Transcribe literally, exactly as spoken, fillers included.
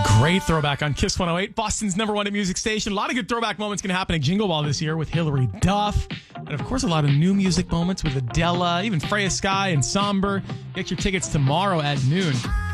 Great throwback on Kiss one oh eight, Boston's number one music station. A lot of good throwback moments going to happen at Jingle Ball this year with Hilary Duff. And of course, a lot of new music moments with Adele, even Freya Sky and Somber. Get your tickets tomorrow at noon.